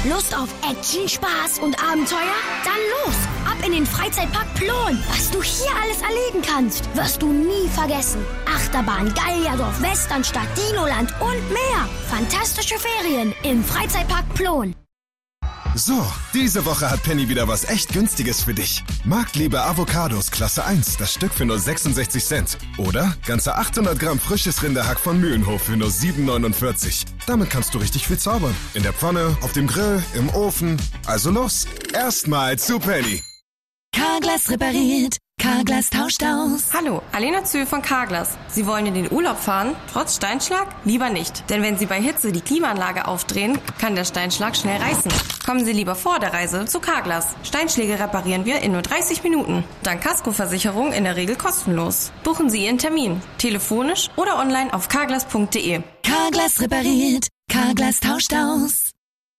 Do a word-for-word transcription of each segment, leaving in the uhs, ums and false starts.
Lust auf Action, Spaß und Abenteuer? Dann los! Ab in den Freizeitpark Plon. Was du hier alles erleben kannst, wirst du nie vergessen. Achterbahn, Gallierdorf, Westernstadt, Dinoland und mehr. Fantastische Ferien im Freizeitpark Plon. So, diese Woche hat Penny wieder was echt Günstiges für dich. Marktliebe Avocados Klasse eins, das Stück für nur sechsundsechzig Cent. Oder ganze achthundert Gramm frisches Rinderhack von Mühlenhof für nur sieben neunundvierzig. Damit kannst du richtig viel zaubern. In der Pfanne, auf dem Grill, im Ofen. Also los, erstmal zu Penny. Carglass repariert, Carglass tauscht aus. Hallo, Alena Zühl von Carglass. Sie wollen in den Urlaub fahren, trotz Steinschlag? Lieber nicht, denn wenn Sie bei Hitze die Klimaanlage aufdrehen, kann der Steinschlag schnell reißen. Kommen Sie lieber vor der Reise zu Carglass. Steinschläge reparieren wir in nur dreißig Minuten. Dank Kaskoversicherung in der Regel kostenlos. Buchen Sie Ihren Termin, telefonisch oder online auf carglass punkt de. Carglass repariert, Carglass tauscht aus.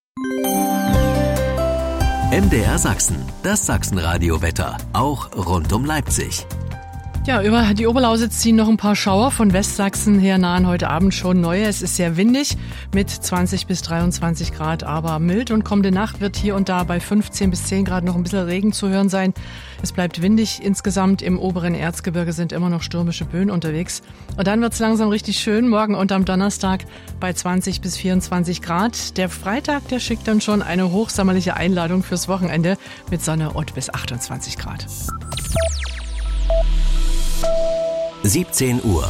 M D R Sachsen, das Sachsenradio-Wetter, auch rund um Leipzig. Ja, über die Oberlausitz ziehen noch ein paar Schauer von Westsachsen her nahen heute Abend schon neue. Es ist sehr windig mit zwanzig bis dreiundzwanzig Grad, aber mild, und kommende Nacht wird hier und da bei fünfzehn bis zehn Grad noch ein bisschen Regen zu hören sein. Es bleibt windig insgesamt. Im oberen Erzgebirge sind immer noch stürmische Böen unterwegs. Und dann wird's langsam richtig schön, morgen und am Donnerstag bei zwanzig bis vierundzwanzig Grad. Der Freitag, der schickt dann schon eine hochsommerliche Einladung fürs Wochenende mit Sonne und bis achtundzwanzig Grad. siebzehn Uhr.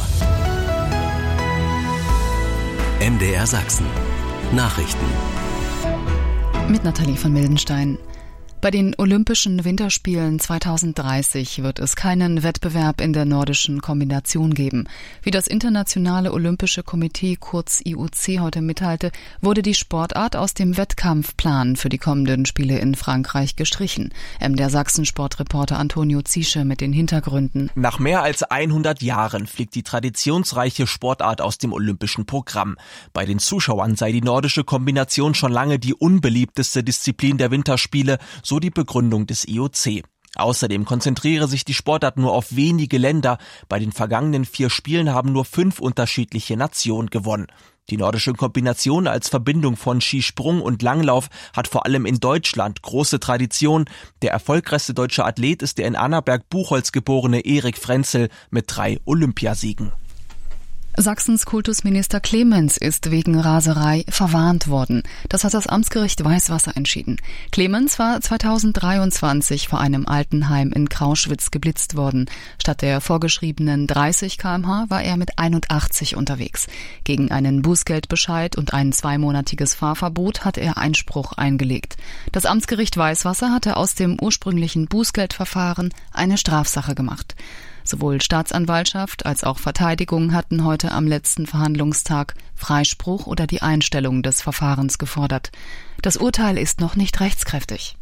M D R Sachsen. Nachrichten. Mit Nathalie von Mildenstein. Bei den Olympischen Winterspielen zweitausenddreißig wird es keinen Wettbewerb in der nordischen Kombination geben. Wie das Internationale Olympische Komitee, kurz I O C, heute mitteilte, wurde die Sportart aus dem Wettkampfplan für die kommenden Spiele in Frankreich gestrichen. M D R Sachsen-Sportreporter Antonio Ziesche mit den Hintergründen. Nach mehr als hundert Jahren fliegt die traditionsreiche Sportart aus dem olympischen Programm. Bei den Zuschauern sei die nordische Kombination schon lange die unbeliebteste Disziplin der Winterspiele, so die Begründung des I O C. Außerdem konzentriere sich die Sportart nur auf wenige Länder. Bei den vergangenen vier Spielen haben nur fünf unterschiedliche Nationen gewonnen. Die nordische Kombination als Verbindung von Skisprung und Langlauf hat vor allem in Deutschland große Tradition. Der erfolgreichste deutsche Athlet ist der in Annaberg-Buchholz geborene Erik Frenzel mit drei Olympiasiegen. Sachsens Kultusminister Clemens ist wegen Raserei verwarnt worden. Das hat das Amtsgericht Weißwasser entschieden. Clemens war zweitausenddreiundzwanzig vor einem Altenheim in Krauschwitz geblitzt worden. Statt der vorgeschriebenen dreißig Kilometer pro Stunde war er mit einundachtzig unterwegs. Gegen einen Bußgeldbescheid und ein zweimonatiges Fahrverbot hat er Einspruch eingelegt. Das Amtsgericht Weißwasser hatte aus dem ursprünglichen Bußgeldverfahren eine Strafsache gemacht. Sowohl Staatsanwaltschaft als auch Verteidigung hatten heute am letzten Verhandlungstag Freispruch oder die Einstellung des Verfahrens gefordert. Das Urteil ist noch nicht rechtskräftig.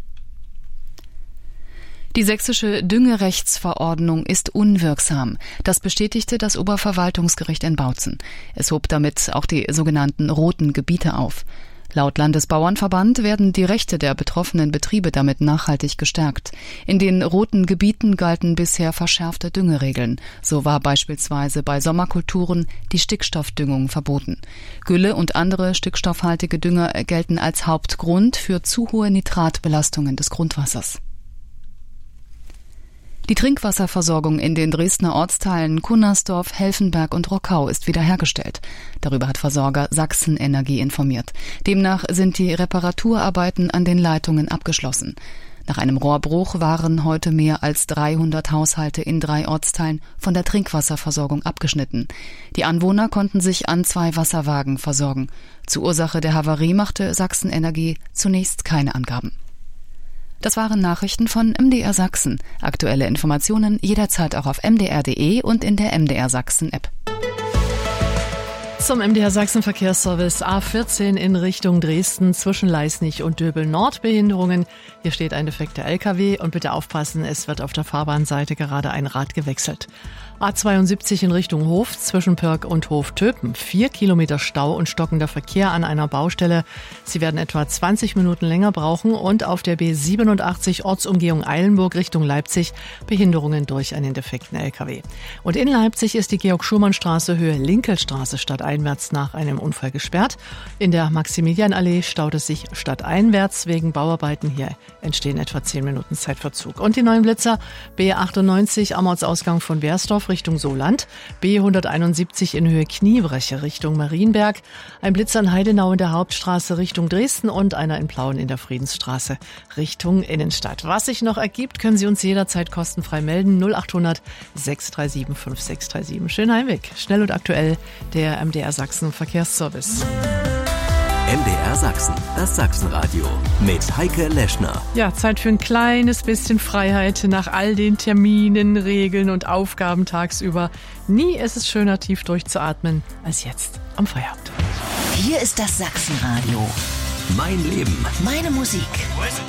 Die sächsische Düngerechtsverordnung ist unwirksam. Das bestätigte das Oberverwaltungsgericht in Bautzen. Es hob damit auch die sogenannten roten Gebiete auf. Laut Landesbauernverband werden die Rechte der betroffenen Betriebe damit nachhaltig gestärkt. In den roten Gebieten galten bisher verschärfte Düngeregeln. So war beispielsweise bei Sommerkulturen die Stickstoffdüngung verboten. Gülle und andere stickstoffhaltige Dünger gelten als Hauptgrund für zu hohe Nitratbelastungen des Grundwassers. Die Trinkwasserversorgung in den Dresdner Ortsteilen Cunnersdorf, Helfenberg und Rockau ist wiederhergestellt. Darüber hat Versorger Sachsenenergie informiert. Demnach sind die Reparaturarbeiten an den Leitungen abgeschlossen. Nach einem Rohrbruch waren heute mehr als dreihundert Haushalte in drei Ortsteilen von der Trinkwasserversorgung abgeschnitten. Die Anwohner konnten sich an zwei Wasserwagen versorgen. Zur Ursache der Havarie machte Sachsenenergie zunächst keine Angaben. Das waren Nachrichten von M D R Sachsen. Aktuelle Informationen jederzeit auch auf m d r punkt d e und in der M D R Sachsen App. Zum M D R Sachsen Verkehrsservice A vierzehn in Richtung Dresden zwischen Leisnig und Döbel Nord Behinderungen. Hier steht ein defekter L K W und bitte aufpassen, es wird auf der Fahrbahnseite gerade ein Rad gewechselt. A zweiundsiebzig in Richtung Hof zwischen Pirk und Hof-Töpen. Vier Kilometer Stau und stockender Verkehr an einer Baustelle. Sie werden etwa zwanzig Minuten länger brauchen. Und auf der B siebenundachtzig Ortsumgehung Eilenburg Richtung Leipzig Behinderungen durch einen defekten L K W. Und in Leipzig ist die Georg-Schumann-Straße Höhe Linkelstraße stadteinwärts nach einem Unfall gesperrt. In der Maximilianallee staut es sich stadteinwärts wegen Bauarbeiten. Hier entstehen etwa zehn Minuten Zeitverzug. Und die neuen Blitzer B achtundneunzig am Ortsausgang von Bersdorf Richtung Soland, B hunderteinundsiebzig in Höhe Kniebreche Richtung Marienberg, ein Blitz an Heidenau in der Hauptstraße Richtung Dresden und einer in Plauen in der Friedensstraße Richtung Innenstadt. Was sich noch ergibt, können Sie uns jederzeit kostenfrei melden. null achthundert sechs drei sieben fünf sechs drei sieben. Schönen Heimweg. Schnell und aktuell der M D R Sachsen Verkehrsservice. M D R Sachsen, das Sachsenradio mit Heike Leschner. Ja, Zeit für ein kleines bisschen Freiheit nach all den Terminen, Regeln und Aufgaben tagsüber. Nie ist es schöner, tief durchzuatmen, als jetzt am Feierabend. Hier ist das Sachsenradio. Mein Leben. Meine Musik.